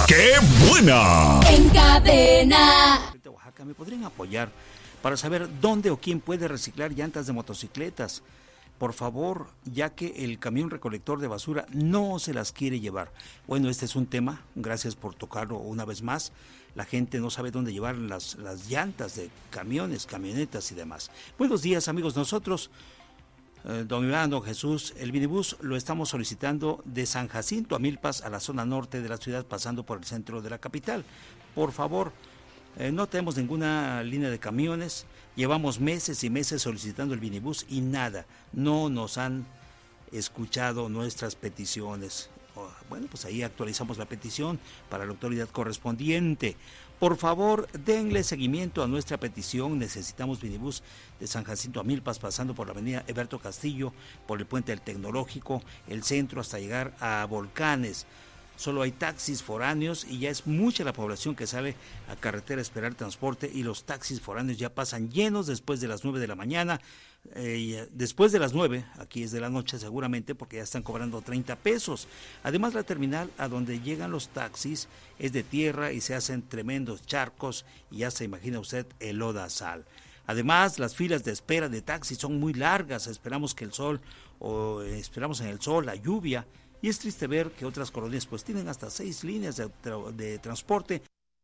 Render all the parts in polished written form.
¡Qué buena! En Cadena. De Oaxaca, ¿me podrían apoyar para saber dónde o quién puede reciclar llantas de motocicletas? Por favor, ya que el camión recolector de basura no se las quiere llevar. Bueno, este es un tema, gracias por tocarlo una vez más. La gente no sabe dónde llevar las llantas de camiones, camionetas y demás. Buenos días, amigos. Nosotros, don Iván, don Jesús, el minibús lo estamos solicitando de San Jacinto a Milpas, a la zona norte de la ciudad, pasando por el centro de la capital. Por favor, no tenemos ninguna línea de camiones. Llevamos meses y meses solicitando el minibús y nada, no nos han escuchado nuestras peticiones. Bueno, pues ahí actualizamos la petición para la autoridad correspondiente. Por favor, denle seguimiento a nuestra petición. Necesitamos minibús de San Jacinto a Milpas, pasando por la avenida Eberto Castillo, por el puente del Tecnológico, el centro, hasta llegar a Volcanes. Solo hay taxis foráneos y ya es mucha la población que sale a carretera a esperar transporte, y los taxis foráneos ya pasan llenos después de las 9 de la mañana. Después de las 9, aquí es de la noche seguramente, porque ya están cobrando 30 pesos. Además, la terminal a donde llegan los taxis es de tierra y se hacen tremendos charcos y ya se imagina usted el lodazal. Además, las filas de espera de taxis son muy largas. Esperamos en el sol, la lluvia. Y es triste ver que otras colonias pues tienen hasta 6 líneas de transporte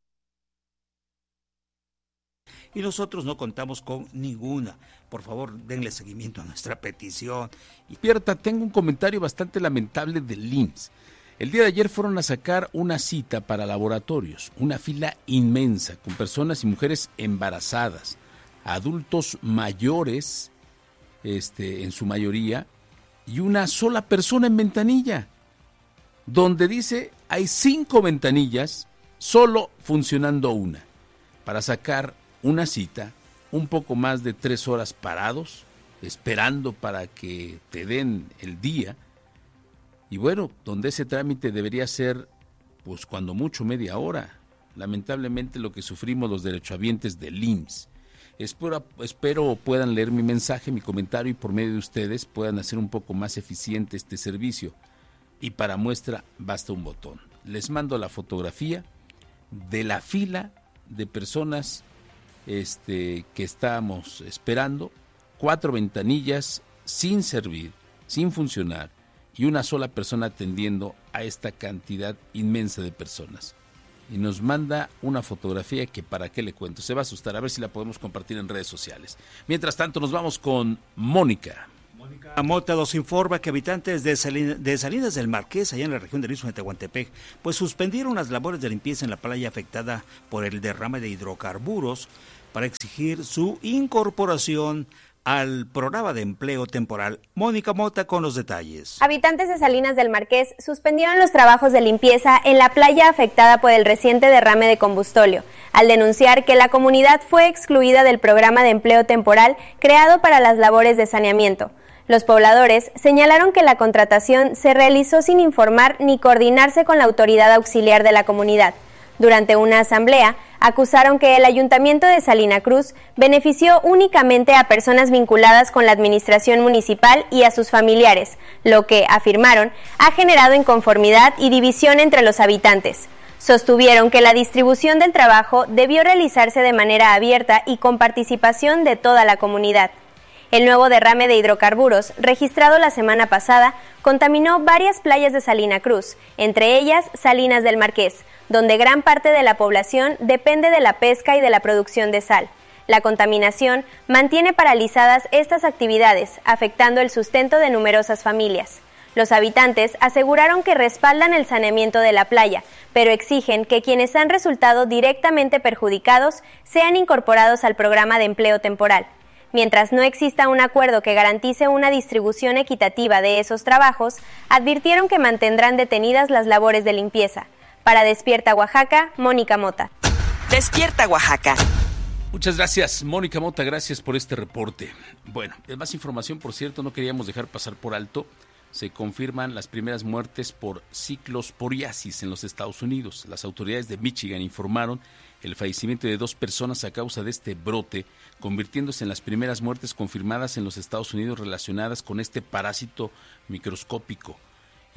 y nosotros no contamos con ninguna. Por favor, denle seguimiento a nuestra petición. Despierta, tengo un comentario bastante lamentable del IMSS. El día de ayer fueron a sacar una cita para laboratorios, una fila inmensa con personas y mujeres embarazadas, adultos mayores, en su mayoría, y una sola persona en ventanilla, donde dice hay 5 ventanillas, solo funcionando una, para sacar una cita, un poco más de 3 horas parados, esperando para que te den el día, y bueno, donde ese trámite debería ser, pues cuando mucho media hora. Lamentablemente lo que sufrimos los derechohabientes del IMSS. Espero puedan leer mi mensaje, mi comentario, y por medio de ustedes puedan hacer un poco más eficiente este servicio. Y para muestra basta un botón. Les mando la fotografía de la fila de personas que estábamos esperando, 4 ventanillas sin servir, sin funcionar, y una sola persona atendiendo a esta cantidad inmensa de personas. Y nos manda una fotografía que para qué le cuento, se va a asustar, a ver si la podemos compartir en redes sociales. Mientras tanto nos vamos con Mónica. Mónica Mota nos informa que habitantes de Salinas del Marqués, allá en la región del Istmo de Tehuantepec, pues suspendieron las labores de limpieza en la playa afectada por el derrame de hidrocarburos para exigir su incorporación al programa de empleo temporal. Mónica Mota con los detalles. Habitantes de Salinas del Marqués suspendieron los trabajos de limpieza en la playa afectada por el reciente derrame de combustóleo, al denunciar que la comunidad fue excluida del programa de empleo temporal creado para las labores de saneamiento. Los pobladores señalaron que la contratación se realizó sin informar ni coordinarse con la autoridad auxiliar de la comunidad. Durante una asamblea, acusaron que el Ayuntamiento de Salina Cruz benefició únicamente a personas vinculadas con la administración municipal y a sus familiares, lo que, afirmaron, ha generado inconformidad y división entre los habitantes. Sostuvieron que la distribución del trabajo debió realizarse de manera abierta y con participación de toda la comunidad. El nuevo derrame de hidrocarburos, registrado la semana pasada, contaminó varias playas de Salina Cruz, entre ellas Salinas del Marqués, donde gran parte de la población depende de la pesca y de la producción de sal. La contaminación mantiene paralizadas estas actividades, afectando el sustento de numerosas familias. Los habitantes aseguraron que respaldan el saneamiento de la playa, pero exigen que quienes han resultado directamente perjudicados sean incorporados al programa de empleo temporal. Mientras no exista un acuerdo que garantice una distribución equitativa de esos trabajos, advirtieron que mantendrán detenidas las labores de limpieza. Para Despierta Oaxaca, Mónica Mota. Despierta Oaxaca. Muchas gracias, Mónica Mota, gracias por este reporte. Bueno, más información, por cierto, no queríamos dejar pasar por alto. Se confirman las primeras muertes por ciclosporiasis en los Estados Unidos. Las autoridades de Michigan informaron el fallecimiento de 2 personas a causa de este brote, convirtiéndose en las primeras muertes confirmadas en los Estados Unidos relacionadas con este parásito microscópico.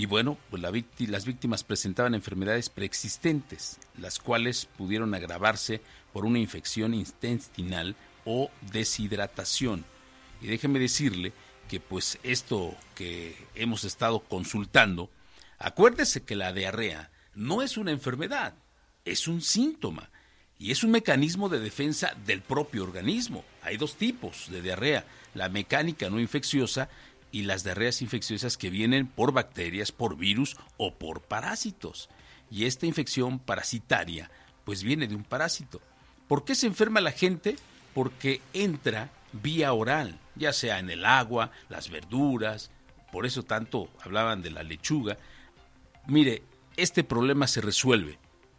Y bueno, pues las víctimas presentaban enfermedades preexistentes, las cuales pudieron agravarse por una infección intestinal o deshidratación. Y déjeme decirle que pues esto que hemos estado consultando, acuérdese que la diarrea no es una enfermedad, es un síntoma y es un mecanismo de defensa del propio organismo. Hay dos tipos de diarrea, la mecánica no infecciosa y las diarreas infecciosas que vienen por bacterias, por virus o por parásitos. Y esta infección parasitaria pues viene de un parásito. ¿Por qué se enferma la gente? Porque entra vía oral, ya sea en el agua, las verduras, por eso tanto hablaban de la lechuga. Mire, este problema se resuelve.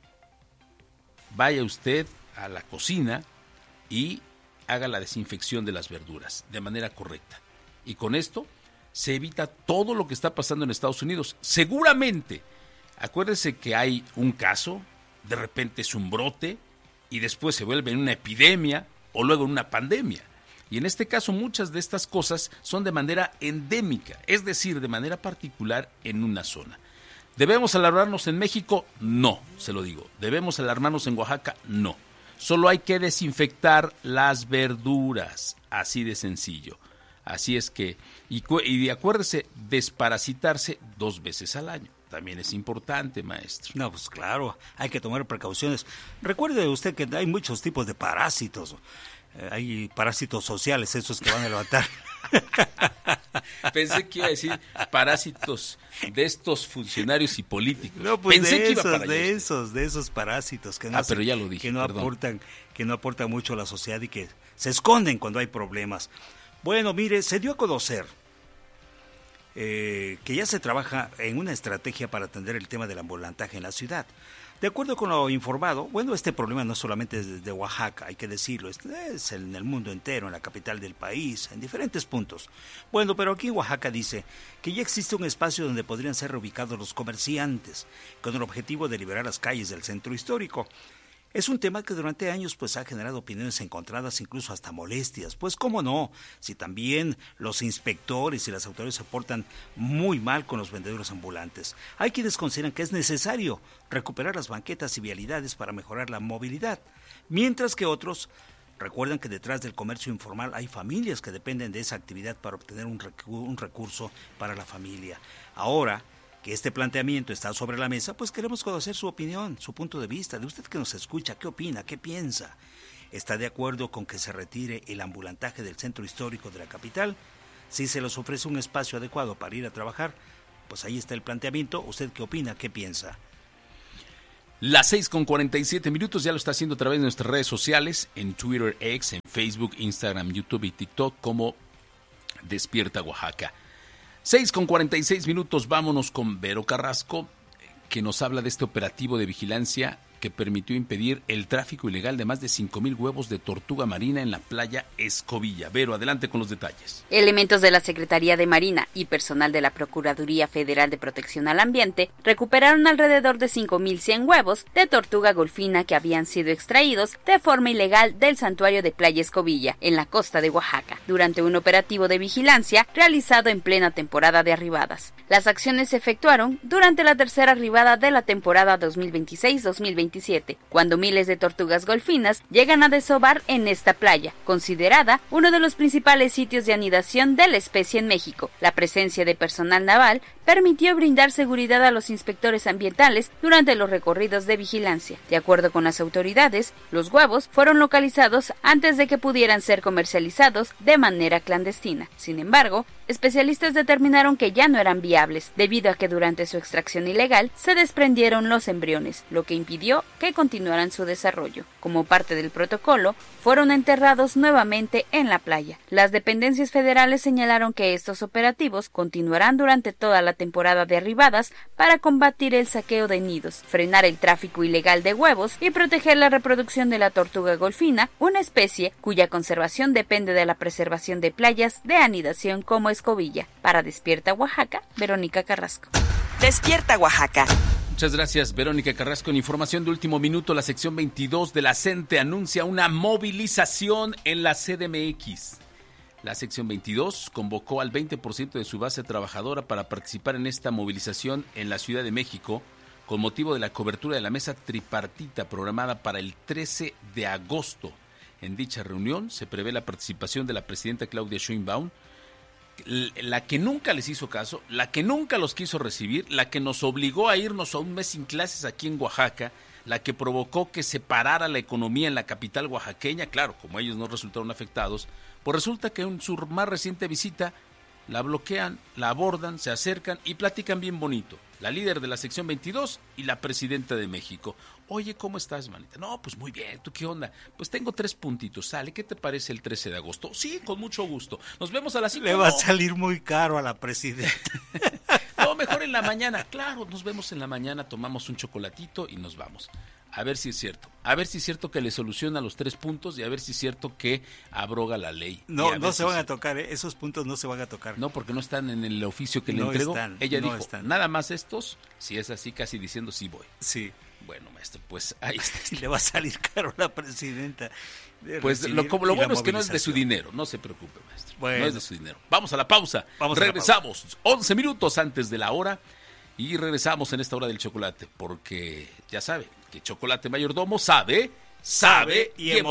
Vaya usted a la cocina y haga la desinfección de las verduras de manera correcta. Y con esto se evita todo lo que está pasando en Estados Unidos. Seguramente, acuérdese que hay un caso, de repente es un brote y después se vuelve en una epidemia o luego en una pandemia. Y en este caso muchas de estas cosas son de manera endémica, es decir, de manera particular en una zona. ¿Debemos alarmarnos en México? No, se lo digo. ¿Debemos alarmarnos en Oaxaca? No. Solo hay que desinfectar las verduras, así de sencillo. Así es que, y acuérdese, desparasitarse 2 veces al año. También es importante, maestro. No, pues claro, hay que tomar precauciones. Recuerde usted que hay muchos tipos de parásitos. Hay parásitos sociales, esos que van a levantar. Pensé que iba a decir parásitos de estos funcionarios y políticos. No, pues pensé que iba esos, para de esos parásitos que no, pero ya lo dije, que no aportan mucho a la sociedad y que se esconden cuando hay problemas. Bueno, mire, se dio a conocer que ya se trabaja en una estrategia para atender el tema del ambulantaje en la ciudad. De acuerdo con lo informado, bueno, este problema no solamente es de Oaxaca, hay que decirlo, es en el mundo entero, en la capital del país, en diferentes puntos. Bueno, pero aquí en Oaxaca dice que ya existe un espacio donde podrían ser reubicados los comerciantes, con el objetivo de liberar las calles del centro histórico. Es un tema que durante años pues ha generado opiniones encontradas, incluso hasta molestias. Pues cómo no, si también los inspectores y las autoridades se portan muy mal con los vendedores ambulantes. Hay quienes consideran que es necesario recuperar las banquetas y vialidades para mejorar la movilidad, mientras que otros recuerdan que detrás del comercio informal hay familias que dependen de esa actividad para obtener un recurso para la familia. Ahora que este planteamiento está sobre la mesa, pues queremos conocer su opinión, su punto de vista, de usted que nos escucha, qué opina, qué piensa. ¿Está de acuerdo con que se retire el ambulantaje del centro histórico de la capital? Si se les ofrece un espacio adecuado para ir a trabajar, pues ahí está el planteamiento. ¿Usted qué opina, qué piensa? Las 6:47, ya lo está haciendo a través de nuestras redes sociales, en Twitter, X, en Facebook, Instagram, YouTube y TikTok como Despierta Oaxaca. 6:46, vámonos con Vero Carrasco, que nos habla de este operativo de vigilancia que permitió impedir el tráfico ilegal de más de 5,000 huevos de tortuga marina en la playa Escobilla. Vero, adelante con los detalles. Elementos de la Secretaría de Marina y personal de la Procuraduría Federal de Protección al Ambiente recuperaron alrededor de 5,100 huevos de tortuga golfina que habían sido extraídos de forma ilegal del santuario de Playa Escobilla, en la costa de Oaxaca, durante un operativo de vigilancia realizado en plena temporada de arribadas. Las acciones se efectuaron durante la tercera arribada de la temporada 2026-2027, cuando miles de tortugas golfinas llegan a desovar en esta playa, considerada uno de los principales sitios de anidación de la especie en México. La presencia de personal naval permitió brindar seguridad a los inspectores ambientales durante los recorridos de vigilancia. De acuerdo con las autoridades, los huevos fueron localizados antes de que pudieran ser comercializados de manera clandestina. Sin embargo, especialistas determinaron que ya no eran viables, debido a que durante su extracción ilegal se desprendieron los embriones, lo que impidió que continuaran su desarrollo. Como parte del protocolo, fueron enterrados nuevamente en la playa. Las dependencias federales señalaron que estos operativos continuarán durante toda la temporada de arribadas para combatir el saqueo de nidos, frenar el tráfico ilegal de huevos y proteger la reproducción de la tortuga golfina, una especie cuya conservación depende de la preservación de playas de anidación como Escobilla. Para Despierta Oaxaca, Verónica Carrasco. Despierta Oaxaca. Muchas gracias, Verónica Carrasco. En información de último minuto, la sección 22 de la CENTE anuncia una movilización en la CDMX. La sección 22 convocó al 20% de su base trabajadora para participar en esta movilización en la Ciudad de México con motivo de la cobertura de la mesa tripartita programada para el 13 de agosto. En dicha reunión se prevé la participación de la presidenta Claudia Sheinbaum, la que nunca les hizo caso, la que nunca los quiso recibir, la que nos obligó a irnos a un mes sin clases aquí en Oaxaca, la que provocó que se parara la economía en la capital oaxaqueña. Claro, como ellos no resultaron afectados, pues resulta que en su más reciente visita la bloquean, la abordan, se acercan y platican bien bonito. La líder de la sección 22 y la presidenta de México. Oye, ¿cómo estás, manita? No, pues muy bien, ¿tú qué onda? Pues tengo 3 puntitos, sale, ¿qué te parece el 13 de agosto? Sí, con mucho gusto. Nos vemos a las 5. Le va a salir muy caro a la presidenta. No, mejor en la mañana. Claro, nos vemos en la mañana, tomamos un chocolatito y nos vamos. A ver si es cierto. A ver si es cierto que le soluciona los 3 puntos y a ver si es cierto que abroga la ley. No se van a tocar, esos puntos no se van a tocar. No, porque no están en el oficio que le entregó. Ella dijo, nada más estos, si es así, casi diciendo sí voy. Sí. Bueno, maestro, pues ahí está. Le va a salir caro a la presidenta. Pues lo bueno es que no es de su dinero, no se preocupe, maestro. Bueno. No es de su dinero. Vamos a la pausa. Regresamos 11 minutos antes de la hora y regresamos en esta hora del chocolate, porque ya sabe que Chocolate Mayordomo sabe y emociona.